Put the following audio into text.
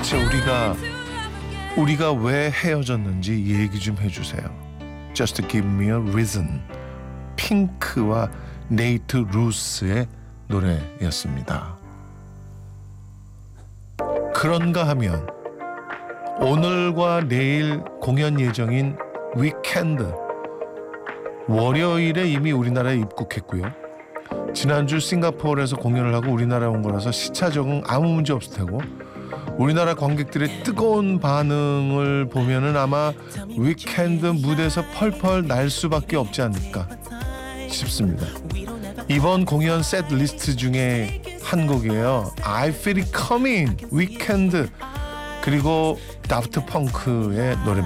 도대체 우리가 왜 헤어졌는지 얘기 좀 해주세요. Just give me a reason. 핑크와 네이트 루스의 노래였습니다. 그런가 하면 오늘과 내일 공연 예정인 위켄드, 월요일에 이미 우리나라에 입국했고요. 지난주 싱가포르에서 공연을 하고 우리나라에 온 거라서 시차 적응 아무 문제 없을 테고, 우리나라 관객들의 뜨거운 반응을 보면은 아마 위켄드 무대에서 펄펄 날 수밖에 없지 않을까 싶습니다. 이번 공연 셋 리스트 중에 한 곡이에요. I Feel It Coming, 위켄드, 그리고 다프트 펑크의 노래.